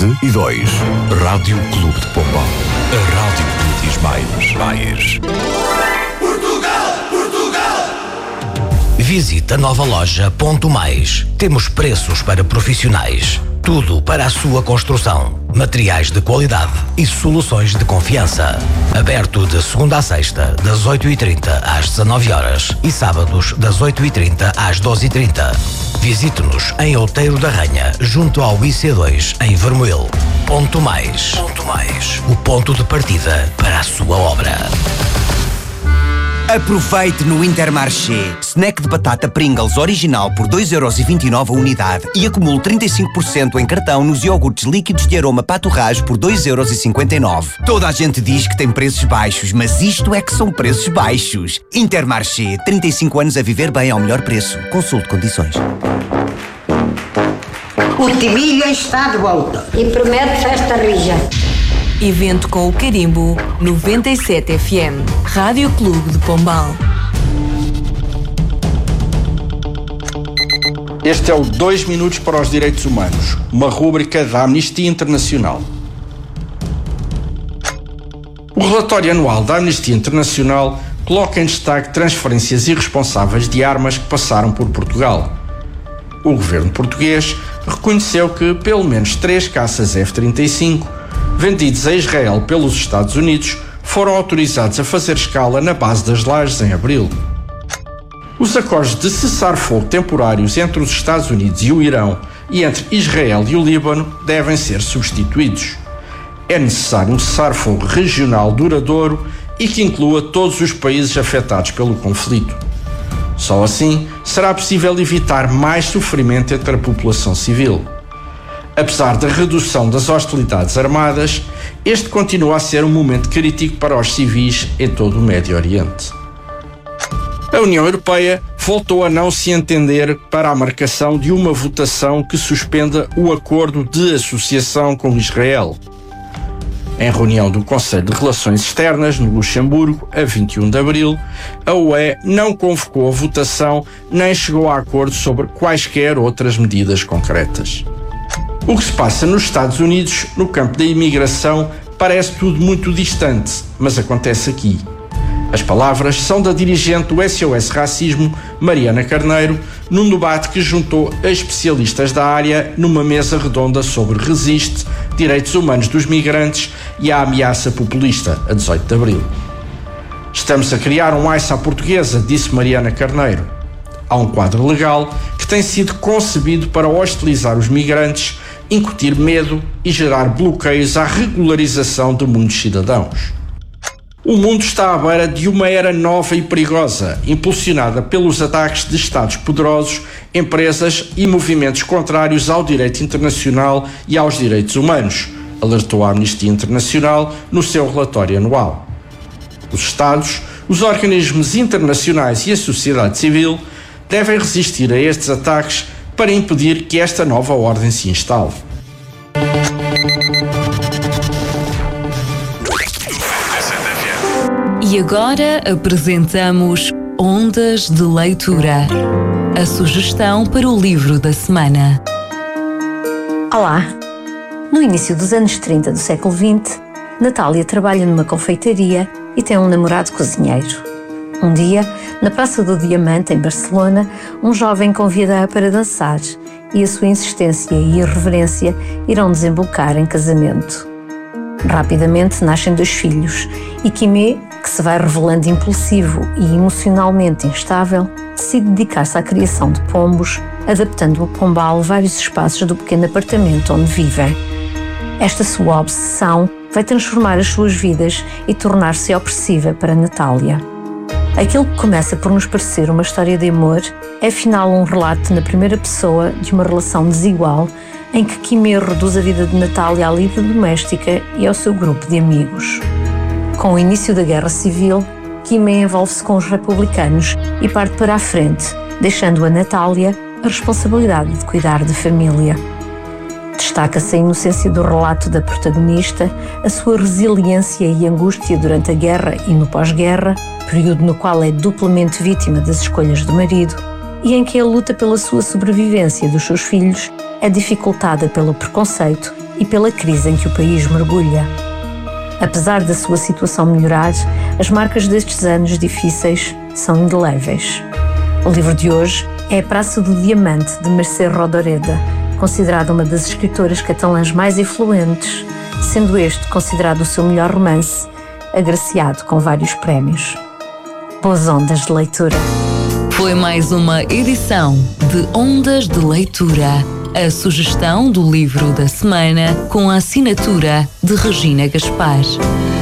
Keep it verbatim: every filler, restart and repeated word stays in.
sete e dois. Rádio Clube de Pombal. A rádio que diz mais. Mais. Portugal! Portugal! Visite a nova loja Ponto Mais. Temos preços para profissionais. Tudo para a sua construção. Materiais de qualidade e soluções de confiança. Aberto de segunda a sexta, das oito e trinta às dezanove horas e sábados das oito e trinta às doze e trinta. Visite-nos em Outeiro da Ranha, junto ao I C dois, em Vermoil. Ponto Mais. Ponto Mais. O ponto de partida para a sua obra. Aproveite no Intermarché. Snack de batata Pringles original por dois euros e vinte e nove a unidade e acumule trinta e cinco por cento em cartão nos iogurtes líquidos de aroma Pato Rage por dois euros e cinquenta e nove. Toda a gente diz que tem preços baixos, mas isto é que são preços baixos. Intermarché, trinta e cinco anos a viver bem ao melhor preço. Consulte condições. O Timilha está de volta e promete festa rija. Evento com o Carimbo noventa e sete F M, Rádio Clube de Pombal. Este é o dois minutos para os Direitos Humanos, uma rúbrica da Amnistia Internacional. O relatório anual da Amnistia Internacional coloca em destaque transferências irresponsáveis de armas que passaram por Portugal. O governo português reconheceu que pelo menos três caças F trinta e cinco vendidos a Israel pelos Estados Unidos foram autorizados a fazer escala na base das Lajes em abril. Os acordos de cessar-fogo temporários entre os Estados Unidos e o Irão e entre Israel e o Líbano devem ser substituídos. É necessário um cessar-fogo regional duradouro e que inclua todos os países afetados pelo conflito. Só assim será possível evitar mais sofrimento entre a população civil. Apesar da redução das hostilidades armadas, este continua a ser um momento crítico para os civis em todo o Médio Oriente. A União Europeia voltou a não se entender para a marcação de uma votação que suspenda o acordo de associação com Israel. Em reunião do Conselho de Relações Externas, no Luxemburgo, a vinte e um de abril, a U E não convocou a votação nem chegou a acordo sobre quaisquer outras medidas concretas. O que se passa nos Estados Unidos, no campo da imigração, parece tudo muito distante, mas acontece aqui. As palavras são da dirigente do S O S Racismo, Mariana Carneiro, num debate que juntou especialistas da área numa mesa redonda sobre Resiste, direitos humanos dos migrantes e a ameaça populista, a dezoito de abril. Estamos a criar um I C E à portuguesa, disse Mariana Carneiro. Há um quadro legal que tem sido concebido para hostilizar os migrantes, incutir medo e gerar bloqueios à regularização de muitos cidadãos. O mundo está à beira de uma era nova e perigosa, impulsionada pelos ataques de Estados poderosos, empresas e movimentos contrários ao direito internacional e aos direitos humanos, alertou a Amnistia Internacional no seu relatório anual. Os Estados, os organismos internacionais e a sociedade civil devem resistir a estes ataques para impedir que esta nova ordem se instale. E agora apresentamos Ondas de Leitura, a sugestão para o livro da semana. Olá! No início dos anos trinta do século vinte, Natália trabalha numa confeitaria e tem um namorado cozinheiro. Um dia, na Praça do Diamante, em Barcelona, um jovem convida-a para dançar e a sua insistência e irreverência irão desembocar em casamento. Rapidamente nascem dois filhos e Quimé, que se vai revelando impulsivo e emocionalmente instável, decide dedicar-se à criação de pombos, adaptando a Pombal vários espaços do pequeno apartamento onde vivem. Esta sua obsessão vai transformar as suas vidas e tornar-se opressiva para Natália. Aquilo que começa por nos parecer uma história de amor é afinal um relato na primeira pessoa de uma relação desigual em que Quimé reduz a vida de Natália à lida doméstica e ao seu grupo de amigos. Com o início da Guerra Civil, Quimé envolve-se com os republicanos e parte para a frente, deixando a Natália a responsabilidade de cuidar da família. Destaca-se a inocência do relato da protagonista, a sua resiliência e angústia durante a guerra e no pós-guerra, período no qual é duplamente vítima das escolhas do marido, e em que a luta pela sua sobrevivência dos seus filhos é dificultada pelo preconceito e pela crise em que o país mergulha. Apesar da sua situação melhorar, as marcas destes anos difíceis são indeléveis. O livro de hoje é A Praça do Diamante, de Mercè Rodoreda, considerada uma das escritoras catalãs mais influentes, sendo este considerado o seu melhor romance, agraciado com vários prémios. Boas ondas de leitura. Foi mais uma edição de Ondas de Leitura. A sugestão do livro da semana com a assinatura de Regina Gaspar.